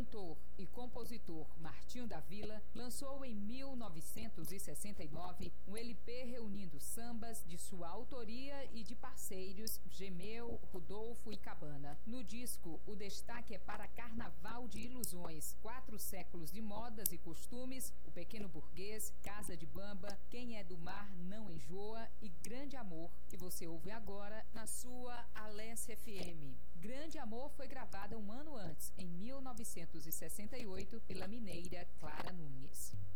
cantor e compositor Martinho da Vila lançou em 1969 um LP reunindo sambas de sua autoria e de parceiros Gemeu, Rodolfo e Cabana. No disco, o destaque é para Carnaval de Ilusões, 4 séculos de modas e costumes, O Pequeno Burguês, Casa de Bamba, Quem é do Mar não enjoa e Grande Amor, que você ouve agora na sua Alesse FM. Grande Amor foi gravada um ano antes, em 1968, pela mineira Clara Nunes.